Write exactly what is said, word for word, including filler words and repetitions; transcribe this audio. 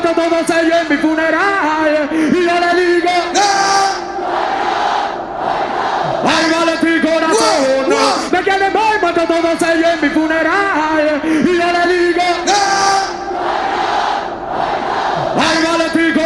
mato a todos ellos en mi funeral. Y yo le digo, ay, vale tu corazón. Me quieren ver, mato a todos ellos en mi funeral.